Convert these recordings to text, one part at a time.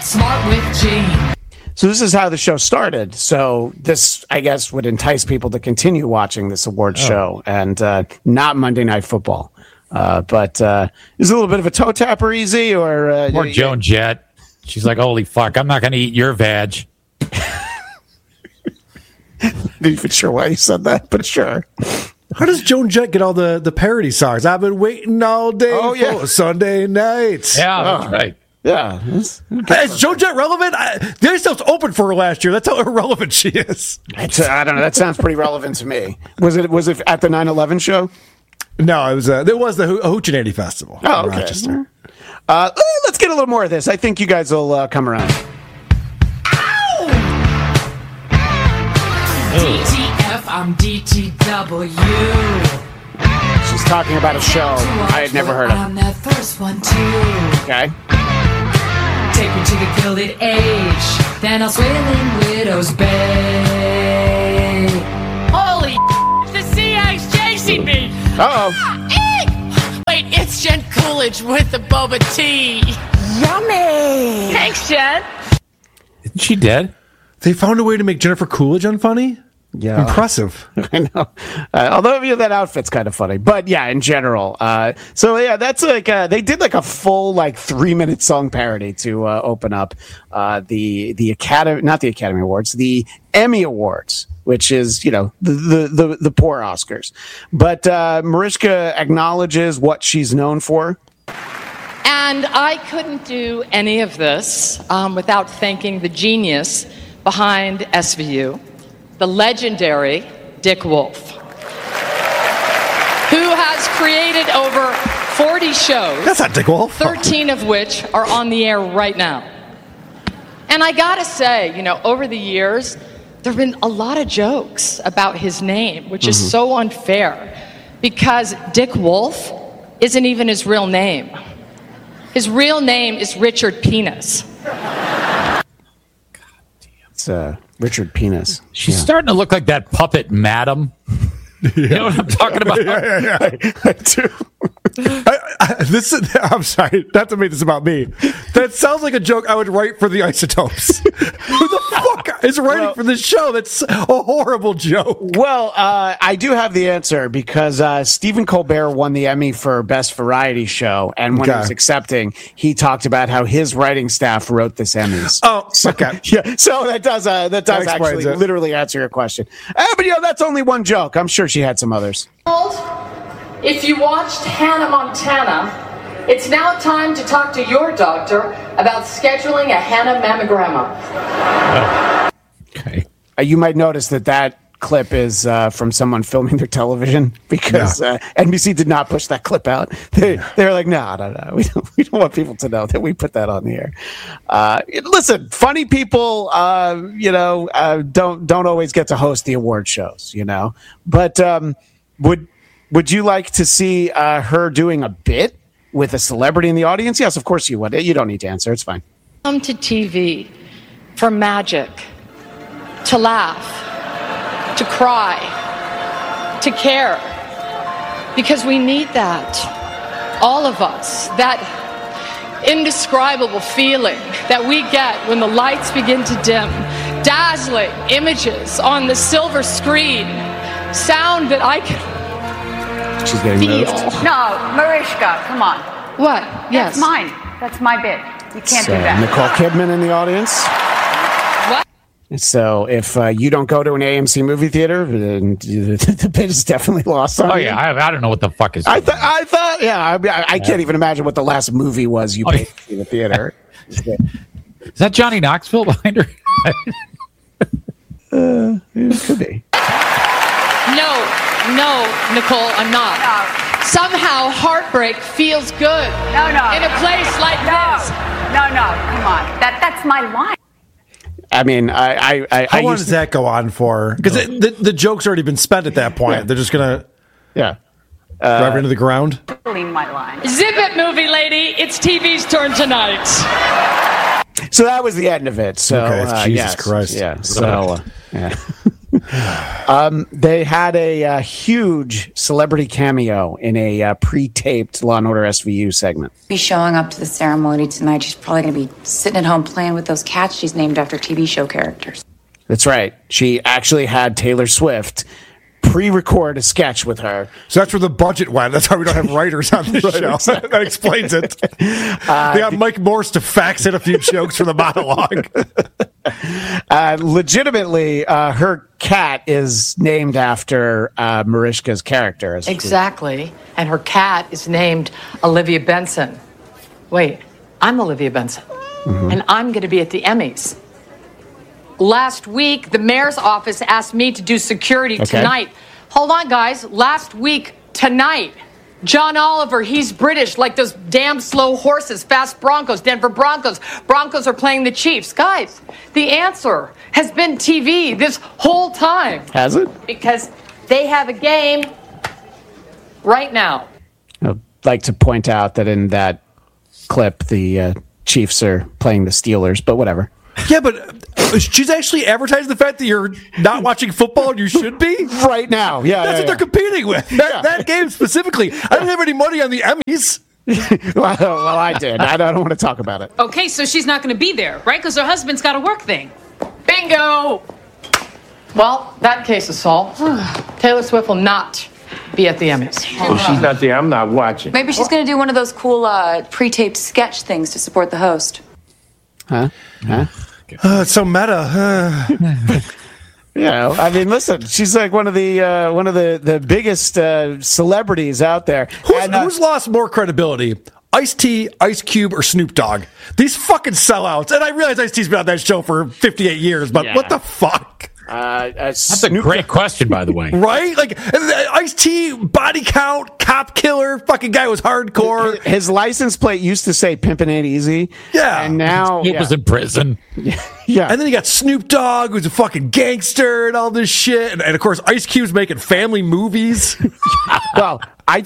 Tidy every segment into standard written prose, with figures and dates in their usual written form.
Smart with Gene. So this is how the show started. So this, I guess, would entice people to continue watching this awards show and not Monday Night Football. But is it a little bit of a toe tapper, Easy? Or Joan Jett. She's like, holy fuck, I'm not going to eat your vag. Not even sure why you said that, but sure. How does Joan Jett get all the parody songs? I've been waiting all day for Sunday nights. Yeah, that's right. Yeah. Is Joan Jett relevant? The Ice House opened for her last year. That's how irrelevant she is. I don't know. That sounds pretty relevant to me. Was it at the 9/11 show? No, it was the Hoochie Festival in Rochester. Let's get a little more of this. I think you guys will come around. DTF, I'm DTW. She's talking about a show I had never heard of. On that first one too. Okay. Take me to the Gilded Age, then I'll swim in Widow's Bay. Holy the sea ice chasing me. Uh-oh. Wait, it's Jen Coolidge with the boba tea. Yummy. Thanks, Jen. Isn't she dead? They found a way to make Jennifer Coolidge unfunny? Yeah. Impressive. I know. Although that outfit's kind of funny. But yeah, in general. So yeah, that's like, they did like a full 3-minute song parody to open up the Academy, not the Academy Awards, the Emmy Awards, which is, the poor Oscars. But Mariska acknowledges what she's known for. And I couldn't do any of this without thanking the genius behind SVU, the legendary Dick Wolf, who has created over 40 shows. That's not Dick Wolf. 13 of which are on the air right now. And I gotta say, over the years, there have been a lot of jokes about his name, which is so unfair, because Dick Wolf isn't even his real name. His real name is Richard Penis. It's Richard Penis. She's starting to look like that puppet madam. You know what I'm talking about? Yeah. I do. I'm sorry, not to make this about me. That sounds like a joke I would write for the Isotopes. Who the fuck is writing for this show? That's a horrible joke. Well, I do have the answer because Stephen Colbert won the Emmy for Best Variety Show, and when he was accepting, he talked about how his writing staff wrote this Emmys. Oh, okay. Yeah, so that does actually literally answer your question. But that's only one joke. I'm sure she had some others. If you watched Hannah Montana, it's now time to talk to your doctor about scheduling a Hannah mammogram. Okay. You might notice that clip is from someone filming their television because NBC did not push that clip out. They were like, no, we don't want people to know that we put that on the air. Listen, funny people, don't always get to host the award shows, But would you like to see her doing a bit with a celebrity in the audience? Yes, of course you would. You don't need to answer. It's fine. Come to TV for magic, to laugh, to cry, to care, because we need that. All of us. That indescribable feeling that we get when the lights begin to dim, dazzling images on the silver screen, sound that I can She's getting moved. No, Mariska, come on. What? Yes. That's mine. That's my bit. You can't do that. Nicole Kidman in the audience. What? So if you don't go to an AMC movie theater, then the bit is definitely lost on you. Yeah, I don't know what the fuck is. I thought, I can't even imagine what the last movie was you paid in the theater. Is that Johnny Knoxville behind her? It could be. No, Nicole, I'm not. No. Somehow heartbreak feels good. No. In a place like this. No, come on. That's my line. I mean, How long does that go on for? Because the joke's already been spent at that point. Yeah. They're just going to drive her into the ground. My line. Zip it, movie lady. It's TV's turn tonight. So that was the end of it. So Okay, Jesus yes, Christ. Yeah. So yeah. They had a huge celebrity cameo in a pre-taped Law & Order SVU segment. Be showing up to the ceremony tonight. She's probably going to be sitting at home playing with those cats she's named after TV show characters. That's right. She actually had Taylor Swift pre-record a sketch with her. So that's where the budget went. That's why we don't have writers on this show. Exactly. That explains it. They got Mike Morse to fax in a few jokes for the monologue. Legitimately, her cat is named after Mariska's character. Exactly. And her cat is named Olivia Benson. Wait, I'm Olivia Benson. And I'm going to be at the Emmys. Last week, the mayor's office asked me to do security tonight. Hold on, guys. Last week, tonight, John Oliver, he's British, like those damn slow horses, fast Broncos, Denver Broncos. Broncos are playing the Chiefs. Guys, the answer has been TV this whole time. Has it? Because they have a game right now. I'd like to point out that in that clip, the Chiefs are playing the Steelers, but whatever. Yeah, but she's actually advertising the fact that you're not watching football and you should be? Right now, yeah. That's what they're competing with. That game specifically. I don't have any money on the Emmys. well, I did. I don't want to talk about it. Okay, so she's not going to be there, right? Because her husband's got a work thing. Bingo! Well, that case is solved. Taylor Swift will not be at the Emmys. Well, she's not there. I'm not watching. Maybe she's going to do one of those cool pre-taped sketch things to support the host. Huh? It's so meta. Yeah, I mean, listen, she's like one of the biggest celebrities out there. Who's lost more credibility? Ice-T, Ice Cube, or Snoop Dogg? These fucking sellouts. And I realize Ice-T's been on that show for 58 years, but what the fuck? That's a great question, by the way. Right? Like, Ice-T, body count, cop killer, fucking guy was hardcore. His license plate used to say Pimpin' Ain't Easy. Yeah. And now... He was in prison. Yeah. And then you got Snoop Dogg, who's a fucking gangster and all this shit. And of course, Ice Cube's making family movies. Well, I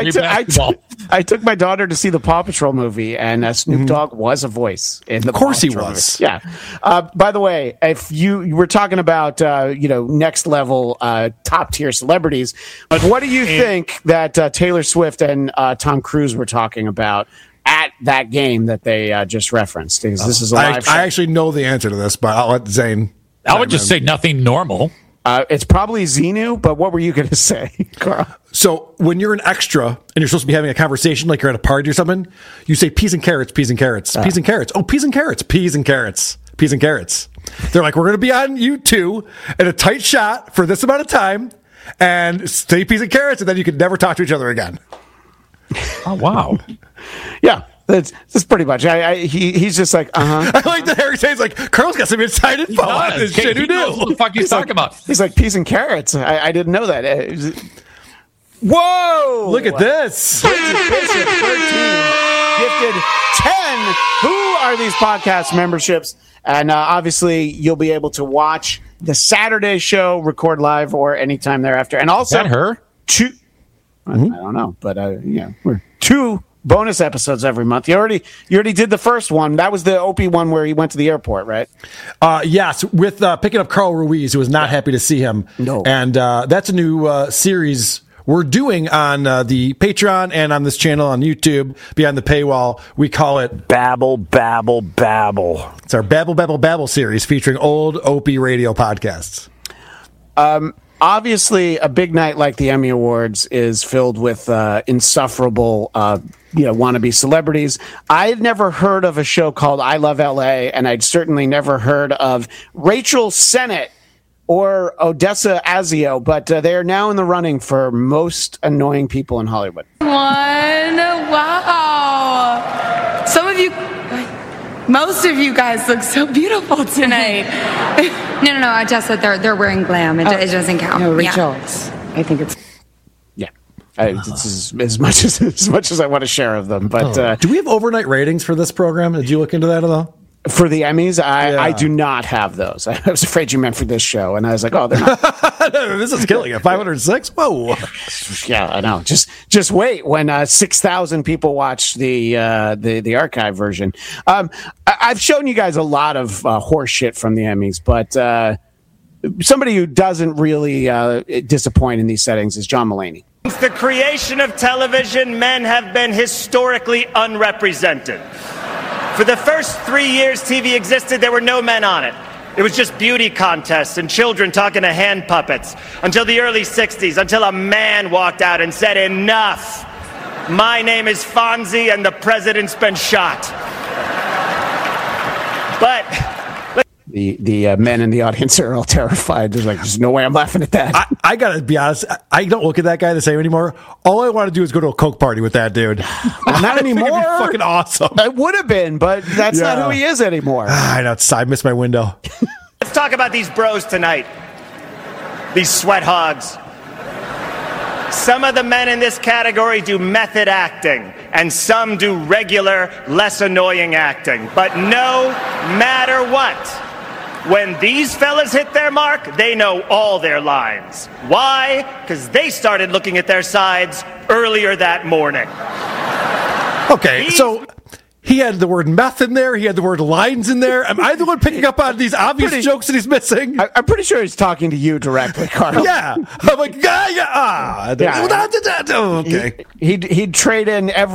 took my daughter to see the Paw Patrol movie, and Snoop Dogg was a voice in the. Of course, Paw he Patrol was. Movie. Yeah. By the way, if you were talking about next level top tier celebrities, what do you think that Taylor Swift and Tom Cruise were talking about at that game that they just referenced? Because this is a live show. I actually know the answer to this, but I'll let Zane. I would just say nothing normal. It's probably Xenu, but what were you going to say, Carl? So when you're an extra and you're supposed to be having a conversation like you're at a party or something, you say peas and carrots, peas and carrots, peas and carrots. Oh, peas and carrots, peas and carrots, peas and carrots. They're like, we're going to be on you two in a tight shot for this amount of time and say peas and carrots, and then you can never talk to each other again. Oh, wow. Yeah. That's pretty much. He's just like, I like that Harry says like, Carl's got some inside info on this shit. Who knew? What the fuck you talking about? He's like peas and carrots. I didn't know that. Whoa! Look at this. Bridget Bishop, 13, gifted 10. Who are these podcast memberships? And obviously, you'll be able to watch the Saturday show, record live, or anytime thereafter. And also, is that her? Two. I don't know, but we're 2 bonus episodes every month. You already did the first one. That was the Opie one where he went to the airport, right? Yes, with picking up Carl Ruiz, who was not happy to see him. No. And that's a new series we're doing on the Patreon and on this channel on YouTube, behind the paywall. We call it Babble, Babble, Babble. It's our Babble, Babble, Babble series featuring old Opie radio podcasts. Obviously, a big night like the Emmy Awards is filled with insufferable, wannabe celebrities. I had never heard of a show called I Love LA, and I'd certainly never heard of Rachel Sennett or Odessa Azio, but they are now in the running for most annoying people in Hollywood. Wow. Most of you guys look so beautiful tonight. No, I just said they're wearing glam. It doesn't count. No, Rachel, Yeah. I think it's... Yeah. It's as much as I want to share of them, but do we have overnight ratings for this program? Did you look into that at all? For the Emmys, I do not have those. I was afraid you meant for this show, and I was like, oh, they're not. This is killing it. 506? Whoa. Yeah, I know. Just wait when 6,000 people watch the archive version. I've shown you guys a lot of horse shit from the Emmys, but somebody who doesn't really disappoint in these settings is John Mulaney. Since the creation of television, men have been historically unrepresented. For the first 3 years TV existed, there were no men on it. It was just beauty contests and children talking to hand puppets. Until the early 60s, until a man walked out and said, "Enough. My name is Fonzie and the president's been shot." But the men in the audience are all terrified. They're like, "There's no way I'm laughing at that." I gotta be honest. I don't look at that guy the same anymore. All I want to do is go to a Coke party with that dude. Well, not anymore. It'd be fucking awesome. It would have been, but that's not who he is anymore. I know. I missed my window. let's talk about these bros tonight. These sweat hogs. Some of the men in this category do method acting, and some do regular, less annoying acting. But no matter what, when these fellas hit their mark, they know all their lines. Why? Because they started looking at their sides earlier that morning. Okay, so he had the word meth in there. He had the word lines in there. Am I the one picking up on these obvious jokes that he's missing? I'm pretty sure he's talking to you directly, Carl. Yeah. I'm like, okay. He'd trade in every